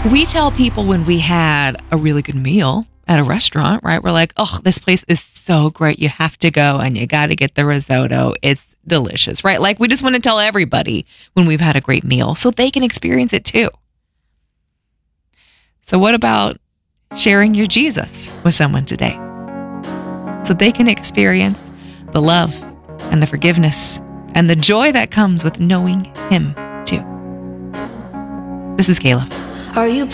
We tell people when we had a really good meal at a restaurant, right? We're like, oh, this place is so great. You have to go and you got to get the risotto. It's delicious, right? Like we just want to tell everybody when we've had a great meal so they can experience it too. So what about sharing your Jesus with someone today so they can experience the love and the forgiveness and the joy that comes with knowing Him too? This is Kayla. Are you